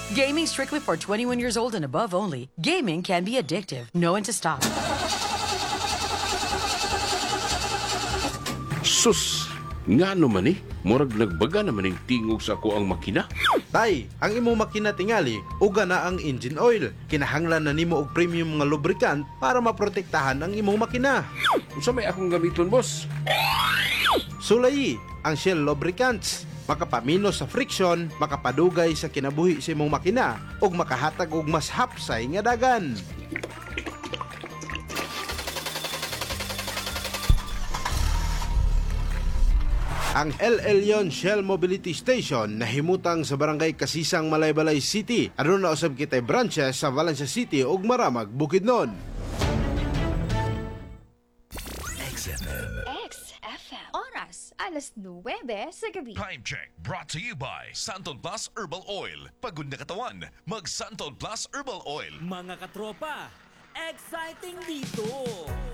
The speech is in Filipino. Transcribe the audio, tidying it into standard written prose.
Gaming strictly for 21 years old and above only. Gaming can be addictive. Know when to stop. Sus! Nga naman murag nagbaga naman yung tingog sa ako ang makina. Tay, ang imong makina tingali, uga na ang engine oil. Kinahanglan na nimo og premium nga lubricant para maprotektahan ang imong makina. Unsa may akong gamiton, boss? Sulay, ang Shell lubricants. Makapaminos sa friction, makapadugay sa kinabuhi sa imong makina, ug makahatag og mas hapsay nga dagan. Ang El Elyon Shell Mobility Station nahimutang sa barangay Kasisang, Malaybalay City. Aron na usab kitay branches sa Valencia City ug Maramag, Bukidnon. XFM. Oras, alas 9 sa gabi. Time check brought to you by Santon Plus Herbal Oil. Pagod na katawan, mag Santon Plus Herbal Oil. Mga katropa, exciting dito!